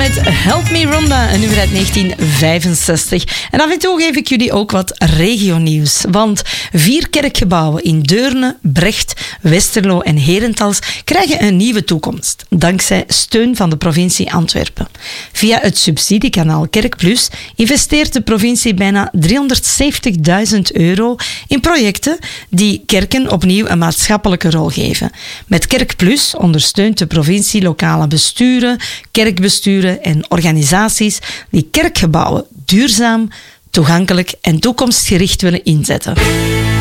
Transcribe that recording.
met Help Me Ronda, een nummer uit 1965. En af en toe geef ik jullie ook wat regionieuws. Want 4 kerkgebouwen in Deurne, Brecht, Westerlo en Herentals krijgen een nieuwe toekomst. Dankzij steun van de provincie Antwerpen. Via het subsidiekanaal Kerkplus investeert de provincie bijna €370.000 in projecten die kerken opnieuw een maatschappelijke rol geven. Met Kerkplus ondersteunt de provincie lokale besturen, kerkbesturen en organisaties die kerkgebouwen duurzaam, toegankelijk en toekomstgericht willen inzetten.